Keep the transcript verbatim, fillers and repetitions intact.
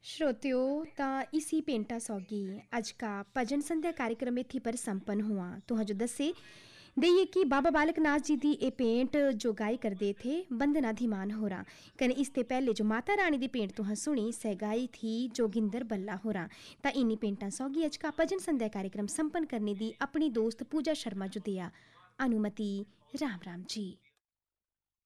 श्रोत्यो ता इसी पेंटा सौगी आज का भजन संध्या कार्यक्रम इत्थी पर संपन्न हुआ। तो जो दसे दइए कि बाबा बालक नाथ जी दी ए पेंट जो गाई कर दे थे वंदना धीमान हो रहा कने इसते पहले जो माता रानी दी पेंट तुहां सुनी सह गाई थी जोगिंदर बल्ला हो रहा। ता इन्हीं पेंटा सौगी आज का भजन संध्या कार्यक्रम संपन्न करने दी अपनी दोस्त पूजा शर्मा जो दिया अनुमति। राम राम जी।